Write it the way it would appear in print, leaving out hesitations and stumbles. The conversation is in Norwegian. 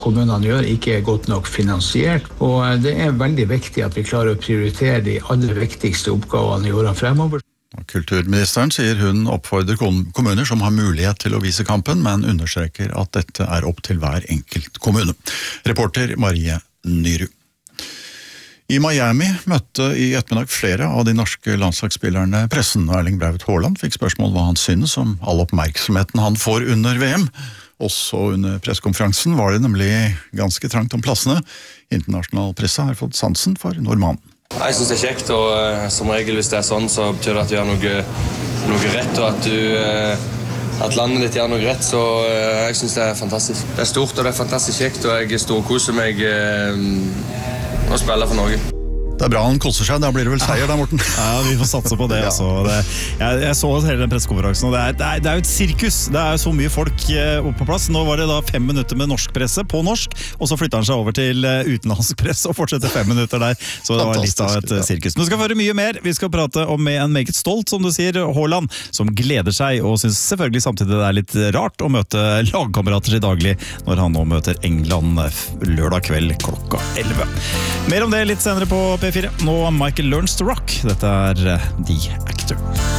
kommunene gjør ikke godt nok finansiert, og det veldig viktig at vi klarer å prioritere de aller viktigste oppgavene i årene fremover. Kulturministeren sier hun oppfordrer kommuner som har mulighet til å vise kampen, men understreker at dette opp til hver enkelt kommune. Reporter Marie Nyrud. I Miami møtte i ettermiddag flere av de norske landslagsspillerne pressen. Erling Braut Haaland fikk spørsmål hva han synes om all oppmerksomheten han får under VM. Også under pressekonferansen var det nemlig ganske trangt om plassene. Internasjonal presse har fått sansen for nordmannen. Jeg synes det kjekt, og som regel hvis det sånn, så betyr det at du gjør noe rett, og at landet ditt gjør noe rett, så jeg synes det fantastisk. Det stort, og det fantastisk kjekt, og jeg storkoser meg å spille for Norge. Det bra han koser seg, da blir det vel seier da, Morten? Ja, vi får satse på det også. Jeg så hele den pressekonferansen, og det er jo et sirkus. Det er jo så mye folk oppe på plass. Nå var det da 5 minutter med norsk presse på norsk, og så flytter han seg over til utenlandsk presse og fortsetter 5 minutter der. Så det var litt av et sirkus. Nå skal vi høre mye mer. Vi skal prate om en meget stolt, som du sier, Haaland, som gleder seg og synes selvfølgelig samtidig det er litt rart å møte lagkamerater til daglig når han nå møter England lørdag kveld klokka 11. Mer om det litt senere på P4. Nå Michael Learns to Rock. Dette The Actor.